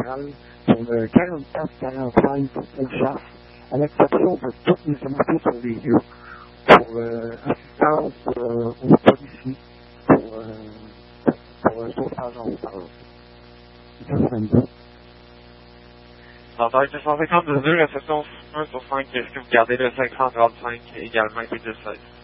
centrale pour le 44-45 pour Bellechasse, à l'exception de toutes les unités pour les lieux, pour assistance aux policiers, pour un sauvetage en hauteur. Ça serait bien. Dans 252, réception 1 sur 5, est-ce que vous gardez le 535 également et 16?